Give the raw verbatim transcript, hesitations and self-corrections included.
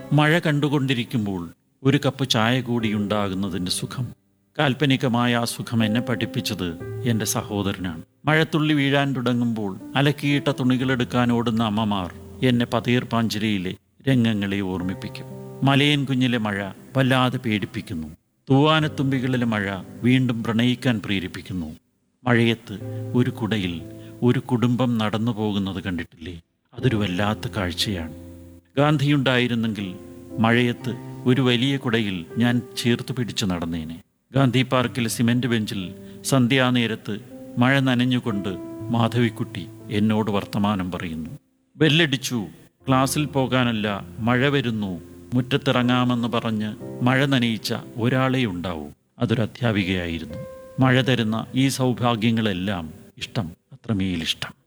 മഴ കണ്ടുകൊണ്ടിരിക്കുമ്പോൾ ഒരു കപ്പ് ചായ കൂടി ഉണ്ടാകുന്നതിൻ്റെ സുഖം. കാൽപ്പനികമായ ആ സുഖം എന്നെ പഠിപ്പിച്ചത് എൻ്റെ സഹോദരനാണ്. മഴത്തുള്ളി വീഴാൻ തുടങ്ങുമ്പോൾ അലക്കിയിട്ട തുണികളെടുക്കാൻ ഓടുന്ന അമ്മമാർ എന്നെ പതീർ പാഞ്ചിരിയിലെ രംഗങ്ങളെ ഓർമ്മിപ്പിക്കും. മലയൻ കുഞ്ഞിലെ മഴ വല്ലാതെ പേടിപ്പിക്കുന്നു. തൂവാനത്തുമ്പികളിലെ മഴ വീണ്ടും പ്രണയിക്കാൻ പ്രേരിപ്പിക്കുന്നു. മഴയത്ത് ഒരു കുടയിൽ ഒരു കുടുംബം നടന്നു പോകുന്നത് കണ്ടിട്ടില്ലേ? അതൊരു വല്ലാത്ത കാഴ്ചയാണ്. ഗാന്ധിയുണ്ടായിരുന്നെങ്കിൽ മഴയത്ത് ഒരു വലിയ കുടയിൽ ഞാൻ ചേർത്ത് പിടിച്ചു നടന്നേനെ. ഗാന്ധി പാർക്കിലെ സിമന്റ് ബെഞ്ചിൽ സന്ധ്യാനേരത്ത് മഴ നനഞ്ഞുകൊണ്ട് മാധവിക്കുട്ടി എന്നോട് വർത്തമാനം പറയുന്നു. ബെല്ലടിച്ചു, ക്ലാസ്സിൽ പോകാനല്ല, മഴ വരുന്നു, മുറ്റത്തിറങ്ങാമെന്ന് പറഞ്ഞ് മഴ നനയിച്ച ഒരാളെ ഉണ്ടാവൂ. അതൊരു അധ്യാപികയായിരുന്നു. മഴ തരുന്ന ഈ സൗഭാഗ്യങ്ങളെല്ലാം ഇഷ്ടം, അത്രമേലിഷ്ടം.